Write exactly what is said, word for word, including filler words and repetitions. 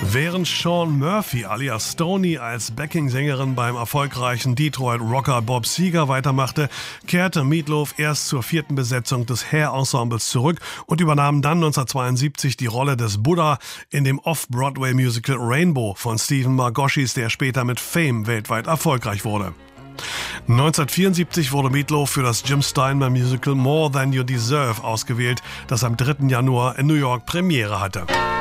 Während Sean Murphy alias Stoney als Backing-Sängerin beim erfolgreichen Detroit-Rocker Bob Seger weitermachte, kehrte Meat Loaf erst zur vierten Besetzung des Hair-Ensembles zurück und übernahm dann neunzehnhundertzweiundsiebzig die Rolle des Buddha in dem Off-Broadway-Musical Rainbow von Stephen Margoshes, der später mit Fame weltweit erfolgreich wurde. neunzehnhundertvierundsiebzig wurde Meat Loaf für das Jim Steinman Musical More Than You Deserve ausgewählt, das am dritten Januar in New York Premiere hatte.